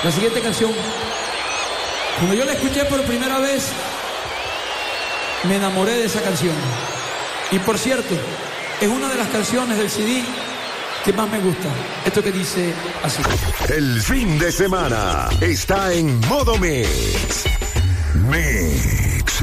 La siguiente canción, cuando yo la escuché por primera vez, me enamoré de esa canción. Y por cierto, es una de las canciones del CD que más me gusta. Esto que dice así. El fin de semana está en modo Mix. Mix.